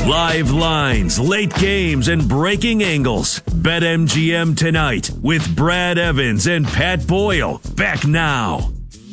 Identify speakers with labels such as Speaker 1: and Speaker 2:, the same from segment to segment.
Speaker 1: Live lines, late games, and breaking angles. BetMGM tonight with Brad Evans and Pat Boyle. Back now.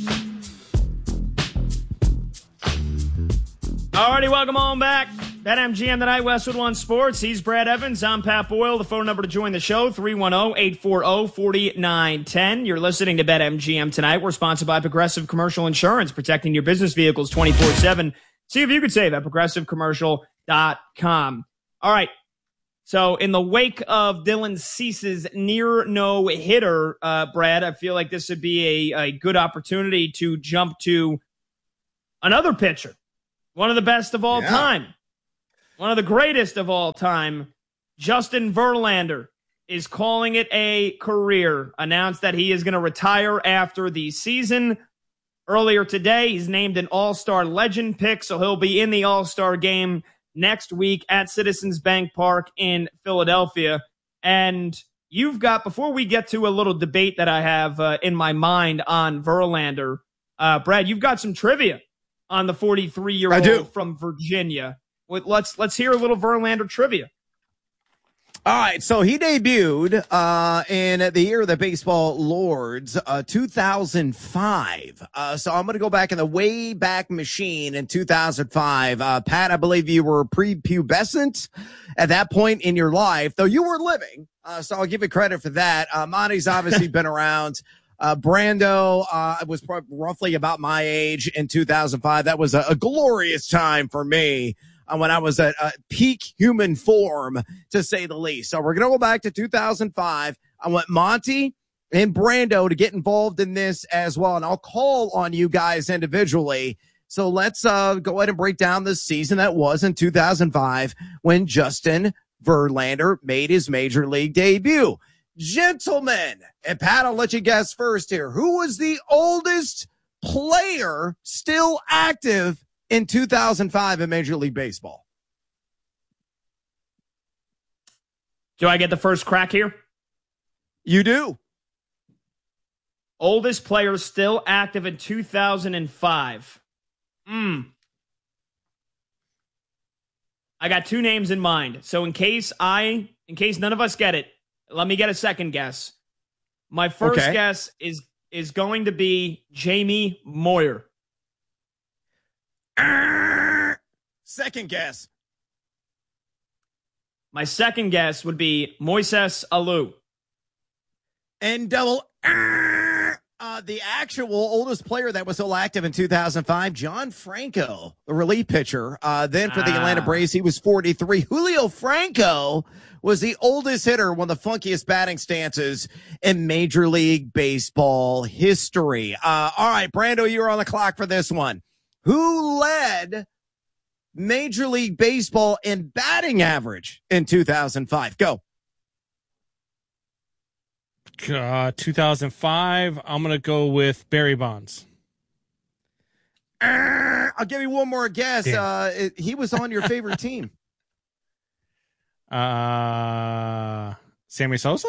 Speaker 2: Alrighty, welcome on back. BetMGM tonight, Westwood One Sports. He's Brad Evans. I'm Pat Boyle. The phone number to join the show, 310-840-4910. You're listening to BetMGM tonight. We're sponsored by Progressive Commercial Insurance, protecting your business vehicles 24/7. See if you could save at progressivecommercial.com. All right. So in the wake of Dylan Cease's near no-hitter, Brad, I feel like this would be a good opportunity to jump to another pitcher. One of the best of all time. One of the greatest of all time. Justin Verlander is calling it a career. Announced that he is going to retire after the season. Earlier today, he's named an All-Star Legend pick, so he'll be in the All-Star game next week at Citizens Bank Park in Philadelphia. And you've got, before we get to a little debate that I have in my mind on Verlander, Brad, you've got some trivia on the 43-year-old from Virginia. Let's hear a little Verlander trivia.
Speaker 3: All right, so he debuted in the year of the baseball lords, 2005. So I'm going to go back in the way back machine in 2005. Pat, I believe you were prepubescent at that point in your life, though you were living. So I'll give you credit for that. Monty's obviously been around. Brando was roughly about my age in 2005. That was a glorious time for me. When I was at peak human form, to say the least. So we're going to go back to 2005. I want Monty and Brando to get involved in this as well. And I'll call on you guys individually. So let's go ahead and break down the season that was in 2005 when Justin Verlander made his major league debut. Gentlemen, and Pat, I'll let you guess first here. Who was the oldest player still active in 2005 in Major League Baseball?
Speaker 2: Do I get the first crack here?
Speaker 3: You do.
Speaker 2: Oldest player still active in 2005. I got two names in mind. So in case none of us get it, let me get a second guess. My first guess is going to be Jamie Moyer.
Speaker 3: Second guess.
Speaker 2: My second guess would be Moises Alou.
Speaker 3: And double. The actual oldest player that was still active in 2005, John Franco, the relief pitcher. Then for the Atlanta Braves, he was 43. Julio Franco was the oldest hitter, one of the funkiest batting stances in Major League Baseball history. All right, Brando, you're on the clock for this one. Who led Major League Baseball in batting average in 2005? Go.
Speaker 4: 2005, I'm going to go with Barry Bonds.
Speaker 3: I'll give you one more guess. He was on your favorite team.
Speaker 4: Sammy Sosa?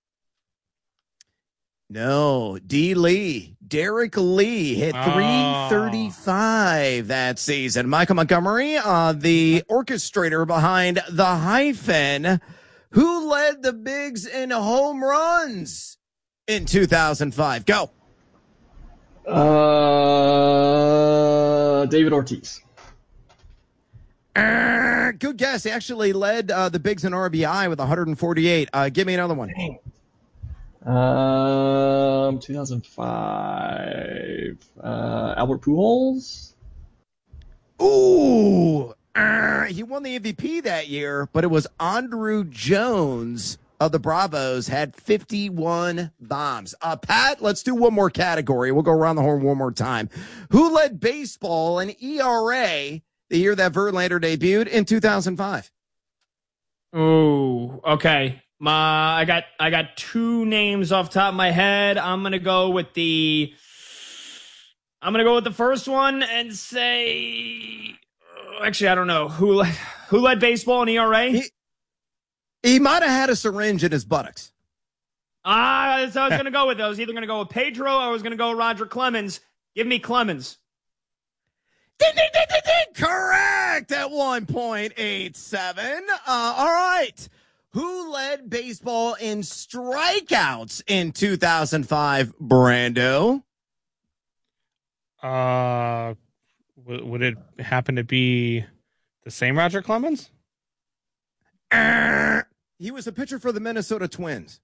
Speaker 3: No, Derek Lee hit 335 that season. Michael Montgomery, the orchestrator behind the hyphen, who led the Bigs in home runs in 2005. Go.
Speaker 5: David Ortiz.
Speaker 3: Good guess. He actually led the Bigs in RBI with 148. Give me another one.
Speaker 5: 2005. Albert Pujols.
Speaker 3: Ooh, he won the MVP that year, but it was Andruw Jones of the Bravos, had 51 bombs. Pat, let's do one more category. We'll go around the horn one more time. Who led baseball in ERA the year that Verlander debuted in 2005?
Speaker 2: Ooh, okay. I got two names off the top of my head. I'm gonna go with the first one and say, actually, I don't know who led baseball in ERA.
Speaker 3: He might have had a syringe in his buttocks.
Speaker 2: That's what I was gonna go with. I was either gonna go with Pedro or I was gonna go with Roger Clemens. Give me Clemens.
Speaker 3: Ding, ding, ding, ding, ding. Correct at 1.87. All right. Who led baseball in strikeouts in 2005, Brando?
Speaker 4: Would it happen to be the same Roger Clemens?
Speaker 3: He was a pitcher for the Minnesota Twins.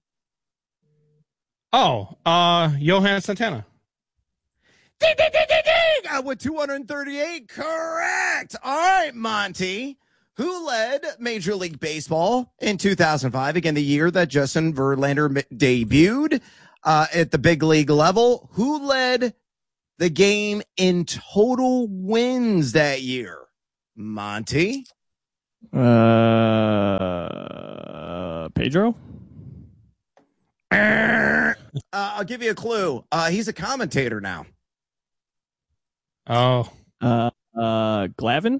Speaker 4: Oh, Johan Santana.
Speaker 3: Ding, ding, ding, ding, ding. With 238. Correct. All right, Monty. Who led Major League Baseball in 2005? Again, the year that Justin Verlander debuted at the big league level. Who led the game in total wins that year? Monty?
Speaker 5: Pedro?
Speaker 3: I'll give you a clue. He's a commentator now.
Speaker 4: Oh.
Speaker 5: Glavine?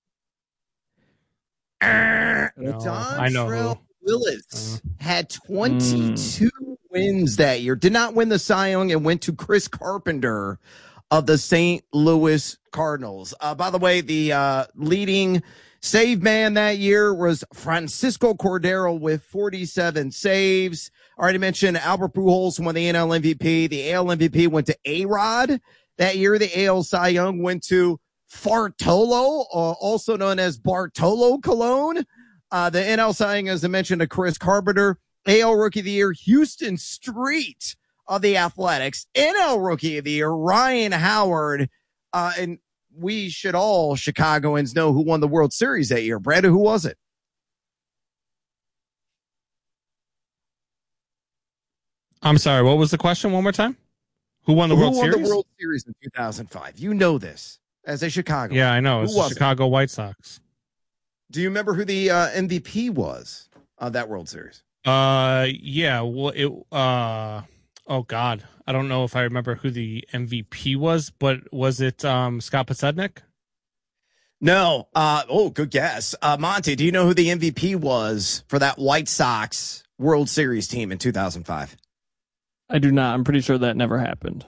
Speaker 4: No, I know
Speaker 3: Dontrelle
Speaker 4: who.
Speaker 3: Willis had 22 wins that year. Did not win the Cy Young and went to Chris Carpenter of the St. Louis Cardinals. By the way, the leading save man that year was Francisco Cordero with 47 saves. Already mentioned Albert Pujols won the NL MVP. The AL MVP went to A-Rod that year. The AL Cy Young went to Fartolo, also known as Bartolo Colon. The NL Cy Young, as I mentioned, to Chris Carpenter. AL Rookie of the Year, Houston Street of the Athletics. NL Rookie of the Year, Ryan Howard. And we should all Chicagoans know who won the World Series that year. Brandon, who was it?
Speaker 4: I'm sorry, what was the question one more time? Who won the World Series?
Speaker 3: Who won the World Series in 2005? You know this as a Chicago.
Speaker 4: Yeah, I know. It's the Chicago White Sox.
Speaker 3: Do you remember who the MVP was of that World Series?
Speaker 4: Yeah. Well, oh God, I don't know if I remember who the MVP was, but was it Scott Podsednik?
Speaker 3: No. Oh, good guess. Monty, do you know who the MVP was for that White Sox World Series team in 2005?
Speaker 5: I do not. I'm pretty sure that never happened.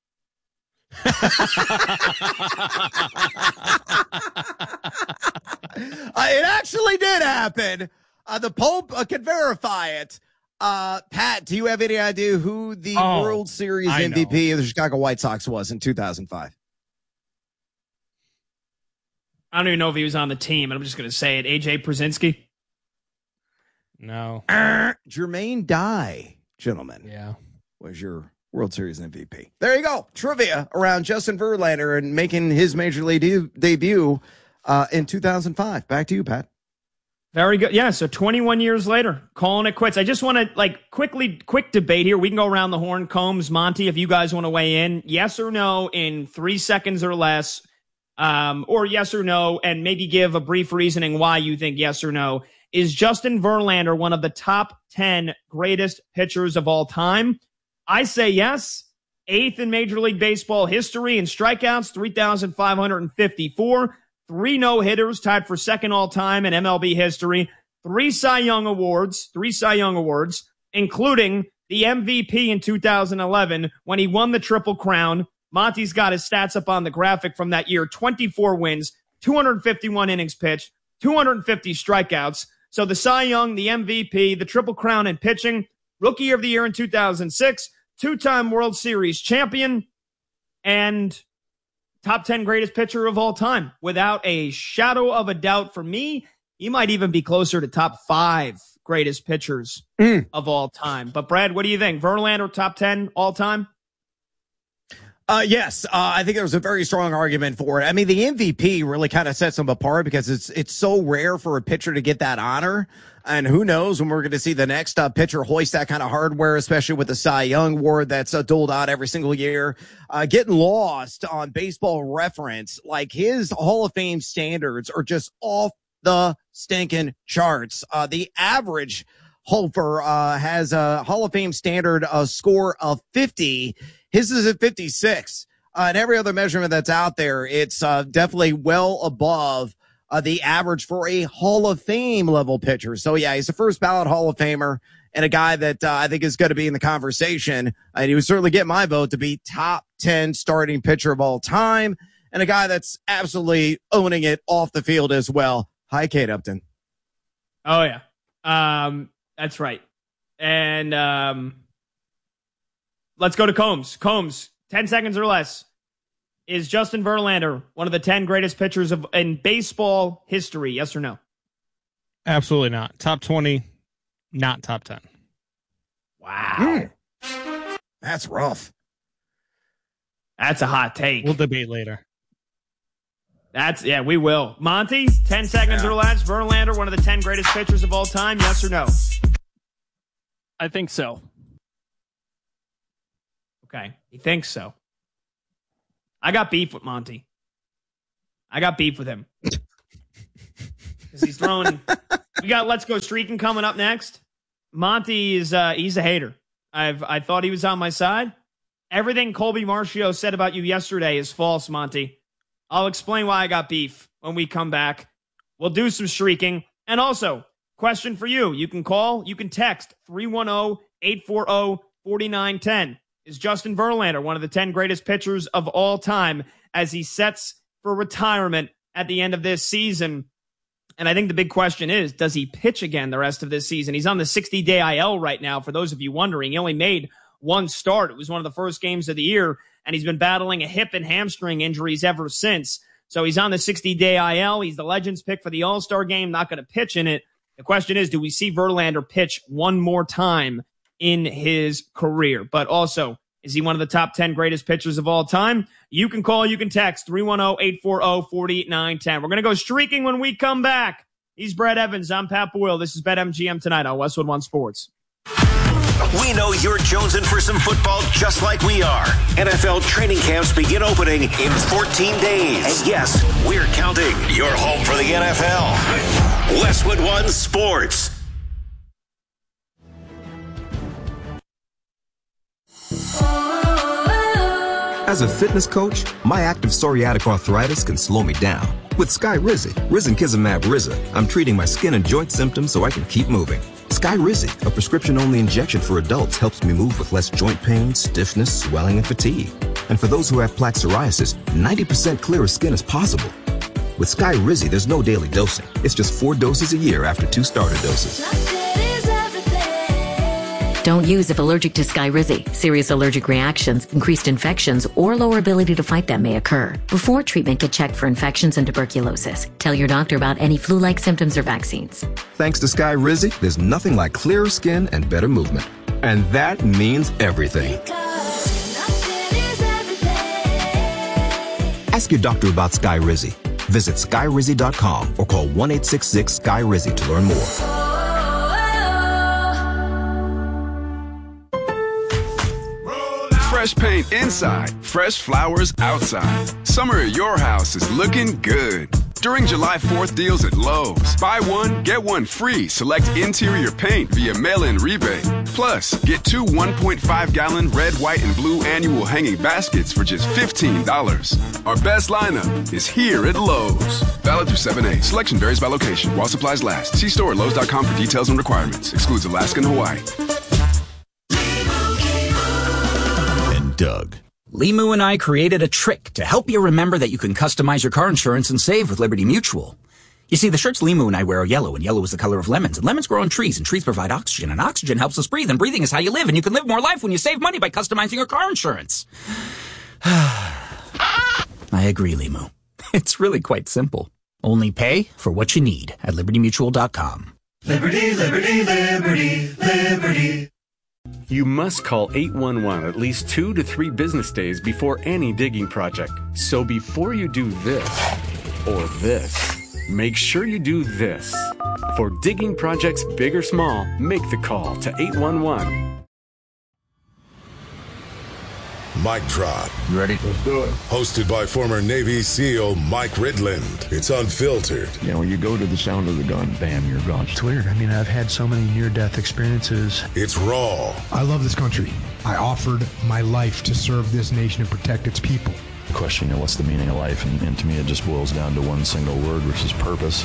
Speaker 3: It actually did happen. The Pope can verify it. Pat, do you have any idea who the World Series MVP of the Chicago White Sox was in 2005?
Speaker 2: I don't even know if he was on the team, and I'm just going to say it. AJ Przinsky?
Speaker 4: No.
Speaker 3: Jermaine Dye, gentlemen.
Speaker 4: Yeah.
Speaker 3: Was your World Series MVP. There you go. Trivia around Justin Verlander and making his major league debut in 2005. Back to you, Pat.
Speaker 2: Very good. Yeah, so 21 years later, calling it quits. I just want to, quick debate here. We can go around the horn. Combs, Monty, if you guys want to weigh in. Yes or no in 3 seconds or less, or yes or no, and maybe give a brief reasoning why you think yes or no. Is Justin Verlander one of the top 10 greatest pitchers of all time? I say yes. 8th in Major League Baseball history in strikeouts, 3,554. 3 no-hitters, tied for second all-time in MLB history. 3 Cy Young Awards, including the MVP in 2011 when he won the Triple Crown. Monty's got his stats up on the graphic from that year. 24 wins, 251 innings pitched, 250 strikeouts. So the Cy Young, the MVP, the Triple Crown in pitching, Rookie of the Year in 2006, 2-time World Series champion, and top 10 greatest pitcher of all time. Without a shadow of a doubt for me, he might even be closer to top 5 greatest pitchers of all time. But Brad, what do you think? Verlander top 10 all time?
Speaker 3: Yes, I think there's a very strong argument for it. I mean, the MVP really kind of sets him apart because it's so rare for a pitcher to get that honor. And who knows when we're going to see the next pitcher hoist that kind of hardware, especially with the Cy Young award that's doled out every single year. Getting lost on Baseball Reference, like his Hall of Fame standards are just off the stinking charts. The average Hofer has a Hall of Fame standard score of 50. His is at 56. And every other measurement that's out there, it's definitely well above the average for a Hall of Fame level pitcher. So, yeah, he's a first ballot Hall of Famer and a guy that I think is going to be in the conversation. And he would certainly get my vote to be top 10 starting pitcher of all time. and a guy that's absolutely owning it off the field as well. Hi, Kate Upton.
Speaker 2: Oh, yeah. That's right. And let's go to Combs. Combs, 10 seconds or less. Is Justin Verlander one of the 10 greatest pitchers in baseball history? Yes or no?
Speaker 4: Absolutely not. Top 20, not top 10.
Speaker 2: Wow.
Speaker 3: That's rough.
Speaker 2: That's a hot take.
Speaker 4: We'll debate later.
Speaker 2: We will. Monty, 10 seconds or less. Verlander, one of the 10 greatest pitchers of all time. Yes or no?
Speaker 5: I think so.
Speaker 2: Okay. He thinks so. I got beef with Monty. I got beef with him. Because he's throwing. We got Let's Go Streaking coming up next. Monty is he's a hater. I thought he was on my side. Everything Colby Marcio said about you yesterday is false, Monty. I'll explain why I got beef when we come back. We'll do some streaking. And also, question for you. You can call, you can text 310-840-4910. Is Justin Verlander one of the 10 greatest pitchers of all time as he sets for retirement at the end of this season? And I think the big question is, does he pitch again the rest of this season? He's on the 60-day IL right now, for those of you wondering. He only made one start. It was one of the first games of the year, and he's been battling a hip and hamstring injuries ever since. So he's on the 60-day IL. He's the Legends pick for the All-Star game, not going to pitch in it. The question is, do we see Verlander pitch one more time in his career? But also, is he one of the top 10 greatest pitchers of all time? You can call, you can text 310-840-4910. We're going to go streaking when we come back. He's Brad Evans. I'm Pat Boyle. This is BetMGM tonight on Westwood One Sports.
Speaker 6: We know you're jonesing for some football just like we are. NFL training camps begin opening in 14 days. And yes, we're counting. Your home for the NFL. Westwood One Sports.
Speaker 7: As a fitness coach, my active psoriatic arthritis can slow me down. With Skyrizi, risankizumab Riza, I'm treating my skin and joint symptoms so I can keep moving. Skyrizi, a prescription-only injection for adults, helps me move with less joint pain, stiffness, swelling, and fatigue. And for those who have plaque psoriasis, 90% clearer skin is possible. With Skyrizi, there's no daily dosing. It's just 4 doses a year after 2 starter doses.
Speaker 8: Don't use if allergic to Skyrizi. Serious allergic reactions, increased infections, or lower ability to fight them may occur. Before treatment, get checked for infections and tuberculosis. Tell your doctor about any flu-like symptoms or vaccines.
Speaker 7: Thanks to Skyrizi, there's nothing like clearer skin and better movement. And that means everything. Ask your doctor about Skyrizi. Visit Skyrizi.com or call 1-866-SKY-RIZI to learn more.
Speaker 9: Fresh paint inside, fresh flowers outside. Summer at your house is looking good. During July 4th deals at Lowe's, buy one, get one free. Select interior paint via mail-in rebate. Plus, get 2 1.5-gallon red, white, and blue annual hanging baskets for just $15. Our best lineup is here at Lowe's. Valid through 7/8. Selection varies by location. While supplies last. See store at Lowe's.com for details and requirements. Excludes Alaska and Hawaii.
Speaker 10: Doug. Limu and I created a trick to help you remember that you can customize your car insurance and save with Liberty Mutual. You see, the shirts Limu and I wear are yellow, and yellow is the color of lemons, and lemons grow on trees, and trees provide oxygen, and oxygen helps us breathe, and breathing is how you live, and you can live more life when you save money by customizing your car insurance. I agree, Limu. It's really quite simple. Only pay for what you need at LibertyMutual.com.
Speaker 11: Liberty, liberty, liberty, liberty.
Speaker 12: You must call 811 at least 2 to 3 business days before any digging project. So before you do this or this, make sure you do this. For digging projects big or small, make the call to 811.
Speaker 13: Mic Drop.
Speaker 14: You ready?
Speaker 13: Let's do it. Hosted by former Navy SEAL Mike Ridland. It's unfiltered.
Speaker 14: Yeah, when you go to the sound of the gun, bam, you're gone.
Speaker 15: It's weird. I mean, I've had so many near-death experiences.
Speaker 13: It's raw.
Speaker 15: I love this country. I offered my life to serve this nation and protect its people.
Speaker 14: The question, what's the meaning of life? And to me, it just boils down to one single word, which is purpose.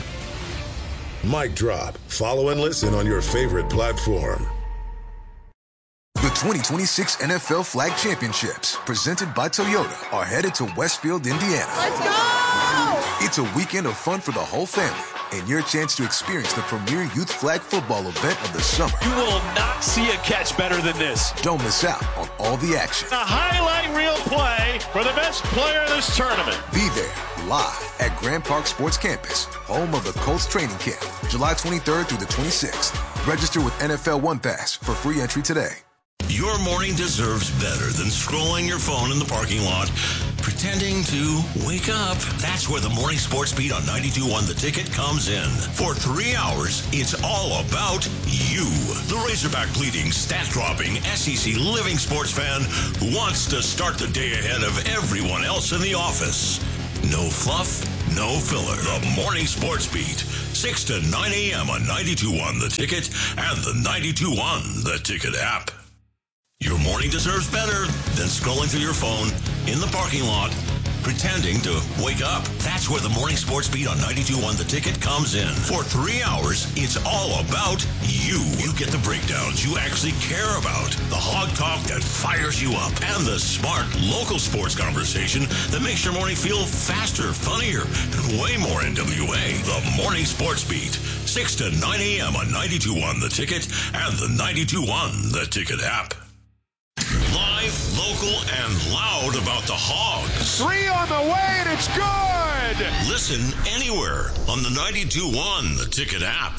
Speaker 13: Mic Drop. Follow and listen on your favorite platform.
Speaker 16: The 2026 NFL Flag Championships, presented by Toyota, are headed to Westfield, Indiana.
Speaker 11: Let's go!
Speaker 16: It's a weekend of fun for the whole family and your chance to experience the premier youth flag football event of the summer.
Speaker 17: You will not see a catch better than this.
Speaker 16: Don't miss out on all the action.
Speaker 17: A highlight reel play for the best player of this tournament.
Speaker 16: Be there live at Grand Park Sports Campus, home of the Colts training camp, July 23rd through the 26th. Register with NFL One Pass for free entry today.
Speaker 18: Your morning deserves better than scrolling your phone in the parking lot, pretending to wake up. That's where the Morning Sports Beat on 92.1 The Ticket comes in. For 3 hours, it's all about you. The Razorback bleeding, stat-dropping, SEC living sports fan who wants to start the day ahead of everyone else in the office. No fluff, no filler. The Morning Sports Beat, 6 to 9 a.m. on 92.1 The Ticket and the 92.1 The Ticket app. Your morning deserves better than scrolling through your phone in the parking lot, pretending to wake up. That's where the Morning Sports Beat on 92.1 The Ticket comes in. For 3 hours, it's all about you. You get the breakdowns you actually care about, the hog talk that fires you up, and the smart local sports conversation that makes your morning feel faster, funnier, and way more NWA. The Morning Sports Beat, 6 to 9 a.m. on 92.1 The Ticket and the 92.1 The Ticket app. Live, local, and loud about the Hogs.
Speaker 17: 3 on the way, and it's good!
Speaker 18: Listen anywhere on the 92.1 The Ticket app.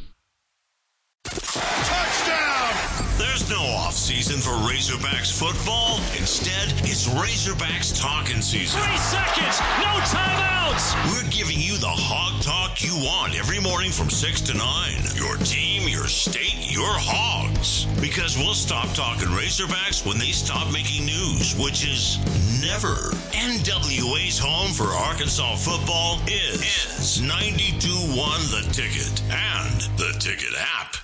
Speaker 17: Touchdown!
Speaker 18: There's no off-season for Razorbacks football. Instead, it's Razorbacks talking season.
Speaker 17: 3 seconds, no timeouts!
Speaker 18: We're giving you the hog talk you want every morning from 6 to 9. Your team, your state, your Hogs. Because we'll stop talking Razorbacks when they stop making news, which is never. NWA's home for Arkansas football is 92.1 The Ticket and the Ticket app.